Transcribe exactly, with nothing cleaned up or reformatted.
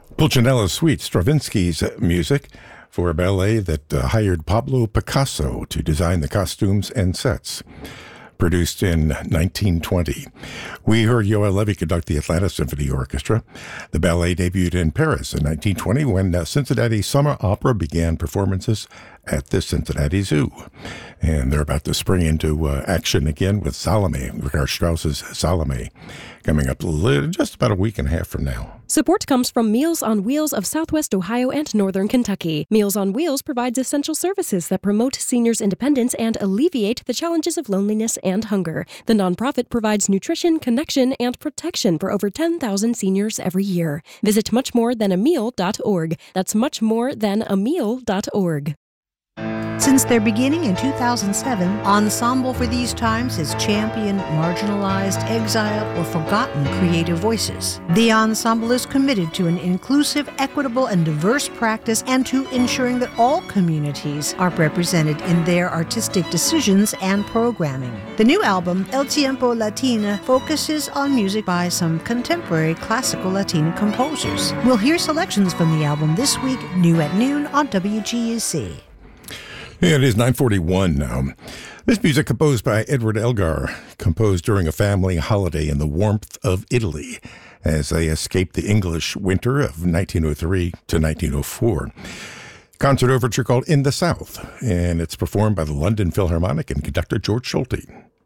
Pulcinella Suite, Stravinsky's music for a ballet that uh, hired Pablo Picasso to design the costumes and sets. Produced in nineteen twenty. We heard Yoel Levy conduct the Atlanta Symphony Orchestra. The ballet debuted in Paris in nineteen twenty when uh, Cincinnati Summer Opera began performances at the Cincinnati Zoo. And they're about to spring into uh, action again with Salome, Richard Strauss's Salome, coming up li- just about a week and a half from now. Support comes from Meals on Wheels of Southwest Ohio and Northern Kentucky. Meals on Wheels provides essential services that promote seniors' independence and alleviate the challenges of loneliness and hunger. The nonprofit provides nutrition, connection, and protection for over ten thousand seniors every year. Visit much more than a meal dot org. That's much more than a meal dot org. Since their beginning in two thousand seven, Ensemble for These Times has championed marginalized, exiled, or forgotten creative voices. The Ensemble is committed to an inclusive, equitable, and diverse practice and to ensuring that all communities are represented in their artistic decisions and programming. The new album, El Tiempo Latina, focuses on music by some contemporary classical Latin composers. We'll hear selections from the album this week, new at noon on W G U C. Yeah, it is nine forty-one now. This music composed by Edward Elgar, composed during a family holiday in the warmth of Italy as they escaped the English winter of nineteen oh three to nineteen oh four. Concert overture called In the South, and it's performed by the London Philharmonic and conductor George Solti.